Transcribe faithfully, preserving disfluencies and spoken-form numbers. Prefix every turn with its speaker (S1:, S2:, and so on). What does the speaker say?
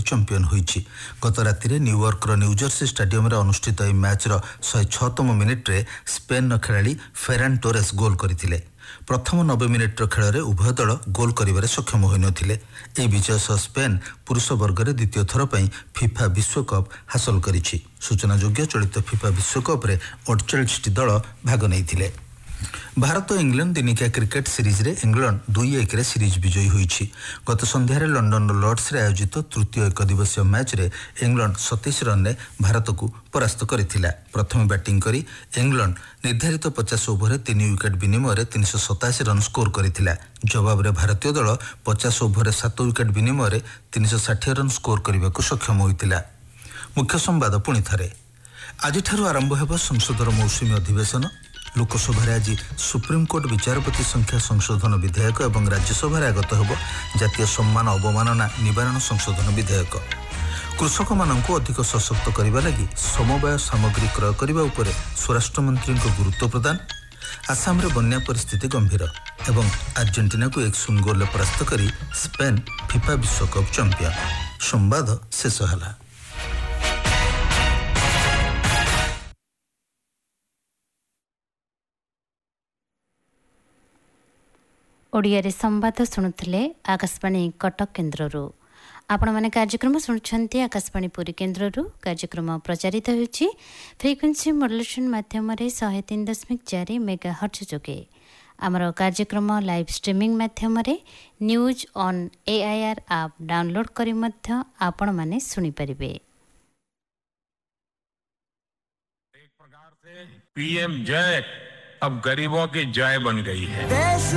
S1: Champion होईछि। गत राति New Yorker New Jersey stadium रे अनुष्ठित ए मैच रो एक सौ छह तम मिनिट रे स्पेन खेलाड़ी फेरान टोरेस गोल करथिले। प्रथम नब्बे मिनिट खेल में उभय दल गोल कर सक्षम होई नथिले। ए विजय सह स्पेन पुरुष वर्ग में द्वितीय थर पर फिफा विश्वकप हासिल करिछि। सूचनायोग्य चलित फिफा विश्वकप रे अड़चाश टी दल भाग नहीं। भारत और इंग्लैंड दिनिकिया क्रिकेट सीरीज रे इंग्लैंड दुई एक रे सीरीज विजयी होईछि। गत संध्यारे लंडन लॉर्ड्स रे आयोजित तृतीय एक दिवसीय मैच रे इंग्लैंड सत्ताईस रन रे भारत को परास्त करिथिला। प्रथम बैटिंग करी इंग्लैंड निर्धारित पचास ओवर रे तीन विकेट विनिमय रे तीन सौ सतासी रन स्कोर करिथिला। जवाब रे भारतीय दल पचास ओवर रे सात विकेट विनिमय रे तीन सौ साठ रन स्कोर करने को सक्षम होइतिला। मुख्य संवाद पुणी थारे आज आरंभ हेब संसदर मौसुमी अधिवेशन। लोकसभा आज सुप्रीमकोर्ट विचारपति संख्या संशोधन विधेयक और राज्यसभा आगत होब जातीय सम्मान अवमानना निवारण संशोधन विधेयक। कृषक मानक अधिक सशक्त करने लगी समवाय सामग्री क्रय करने उपर स्वराष्ट्र मंत्री गुरुत्व प्रदान। आसाम रे बन्या परिस्थिति गंभीर एवं अर्जेंटीना को एक शून्य गोल परास्त करी स्पेन फिफा विश्वकप चैंपियन। संवाद शेष है।
S2: ओडिया संवाद शुणुले आकाशवाणी कटक केन्द्ररू। आपण माने कार्यक्रम शुणुछंती आकाशवाणी पुरी केन्द्ररू। कार्यक्रम प्रचारित होउछि फ्रिक्वेन्सी मॉड्युलेशन माध्यम रे एक सौ तीन दशमलव चार मेगाहर्ट्ज जोगे। आमर कार्यक्रम लाइव स्ट्रीमिंग माध्यम रे news on AIR app download करी मध्य आपण माने सुनि परिबे।
S3: एक प्रकार से पीएम जय अब गरीबों की जय बन गई है।